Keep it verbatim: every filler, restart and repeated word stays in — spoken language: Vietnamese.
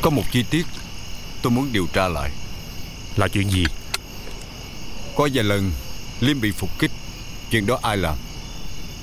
Có một chi tiết tôi muốn điều tra lại. Là chuyện gì? Có vài lần Liêm bị phục kích. Chuyện đó ai làm?